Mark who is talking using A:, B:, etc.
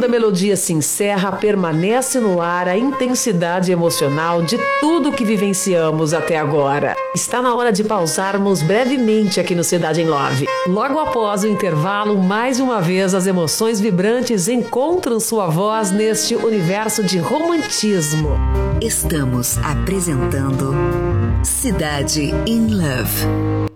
A: a melodia se encerra, permanece no ar a intensidade emocional de tudo que vivenciamos até agora. Está na hora de pausarmos brevemente aqui no Cidade em Love. Logo após o intervalo, mais uma vez as emoções vibrantes encontram sua voz neste universo de romantismo.
B: Estamos apresentando Cidade in Love.